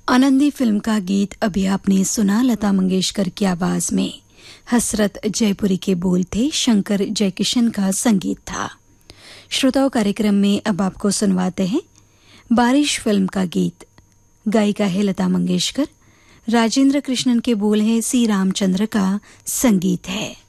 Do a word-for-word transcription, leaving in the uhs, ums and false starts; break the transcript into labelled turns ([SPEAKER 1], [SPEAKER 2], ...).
[SPEAKER 1] Anandi film का गीत अभी आपने सुना, लता मंगेशकर की आवाज में। हसरत जयपुरी के बोल थे, शंकर जयकिशन का संगीत था। श्रोताओं, कार्यक्रम में अब आपको सुनवाते हैं बारिश फिल्म का गीत। गायिका है लता मंगेशकर, राजेंद्र कृष्णन के बोल है, सी रामचंद्र का संगीत है।